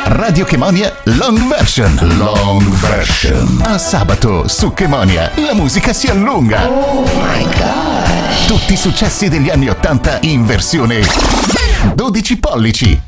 Radio Chemonia Long Version. Long Version. A sabato su Chemonia la musica si allunga. Oh my gosh. Tutti i successi degli anni '80 in versione 12 pollici.